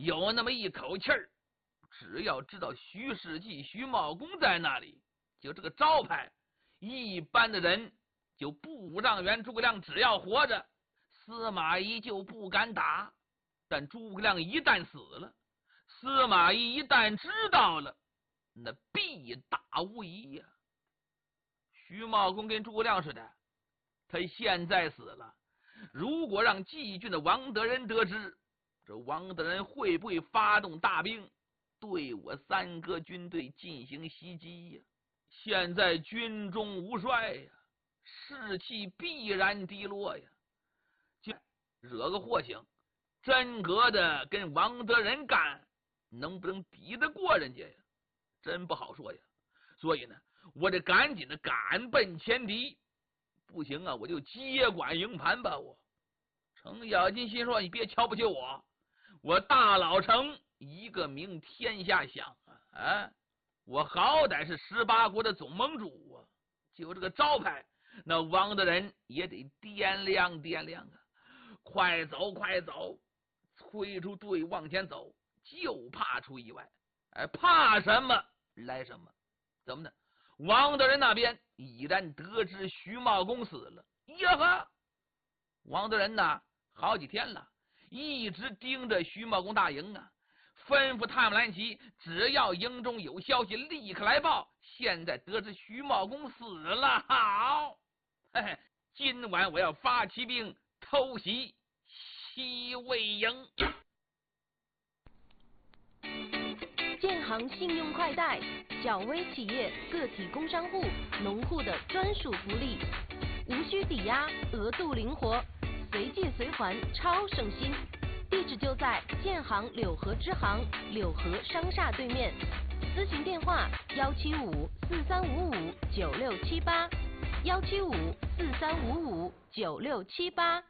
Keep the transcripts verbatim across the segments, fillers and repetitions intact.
有那么一口气儿，只要知道徐世绩、徐茂公在那里，就这个招牌，一般的人就不让袁诸葛亮只要活着，司马懿就不敢打。但诸葛亮一旦死了，司马懿一旦知道了，那必打无疑呀、啊。徐茂公跟诸葛亮似的，他现在死了，如果让蓟郡的王德仁得知，这王德仁会不会发动大兵对我三哥军队进行袭击呀？现在军中无帅呀，士气必然低落呀。就惹个祸情，真格的跟王德仁干，能不能比得过人家呀？真不好说呀。所以呢，我得赶紧的赶奔前敌，不行啊，我就接管营盘吧。我程咬金心说：“你别瞧不起我，我大老程一个名天下响啊！啊，我好歹是十八国的总盟主啊，就这个招牌，那王德仁也得掂量掂量啊！快走，快走！催出队往前走，就怕出意外。哎，怕什么来什么？怎么呢？王德仁那边已然得知徐茂公死了，呀呵！王德仁呐，好几天了，一直盯着徐茂公大营啊，吩咐探马兰奇，只要营中有消息，立刻来报。现在得知徐茂公死了，好，嘿嘿，今晚我要发骑兵偷袭西魏营。 建行信用快贷，小微企业、个体工商户、农户的专属福利，无需抵押，额度灵活，随借随还，超省心。地址就在建行柳河支行柳河商厦对面，咨询电话幺七五四三五五九六七八幺七五四三五五九六七八。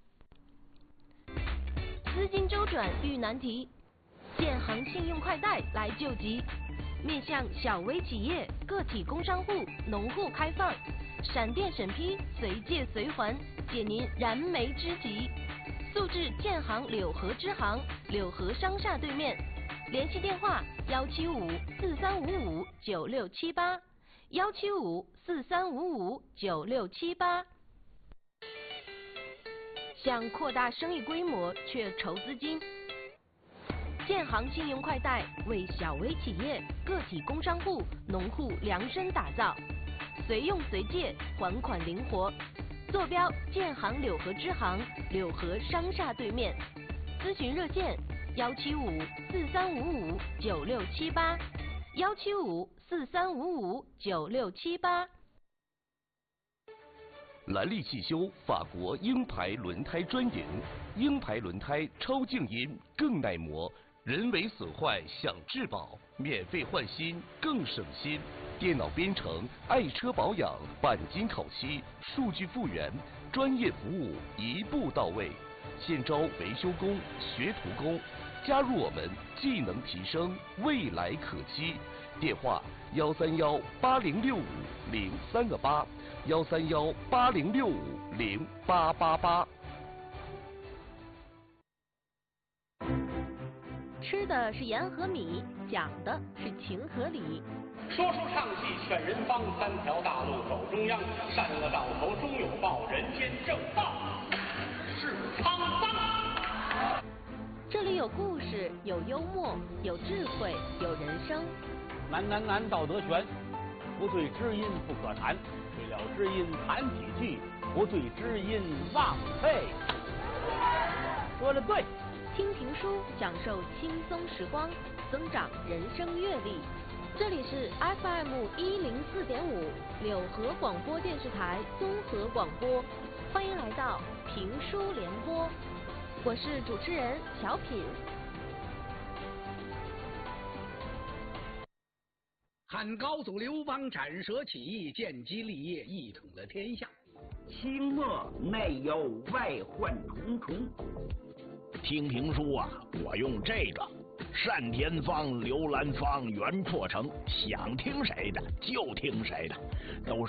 资金周转遇难题，建行信用快贷来救急，面向小微企业、个体工商户、农户开放，闪电审批，随借随还，解您燃眉之急。速至建行柳河支行柳河商厦对面，联系电话幺七五四三五五九六七八幺七五四三五五九六七八。想扩大生意规模却筹资金，建行信用快贷为小微企业、个体工商户、农户量身打造，随用随借，还款灵活。坐标建行柳河支行柳河商厦对面，咨询热线幺七五四三五五九六七八幺七五四三五五九六七八。 兰利汽修法国鹰牌轮胎专营，鹰牌轮胎超静音更耐磨，人为损坏享质保，免费换新更省心。电脑编程、爱车保养、钣金烤漆、数据复原，专业服务一步到位。现招维修工、学徒工，加入我们，技能提升，未来可期。电话幺三幺八零六五零三个八，幺三幺八零六五零八八八。 吃的是盐和米，讲的是情和理。 说书唱戏劝人方，三条大路走中央，善恶到头终有报，人间正道是沧桑。 这里有故事，有幽默，有智慧，有人生。 难难难，道德全，不对知音不可谈，对了知音谈几句，不对知音忘废。说的对。 听评书，享受轻松时光，增长人生阅历。这里是 F M 一零四点五柳河广播电视台综合广播，欢迎来到评书联播，我是主持人小品。 汉高祖刘邦斩蛇起义，建基立业，一统了天下。 清末内忧外患重重。 听评书啊，我用这个单田芳、刘兰芳、袁阔成，想听谁的就听谁的，都是。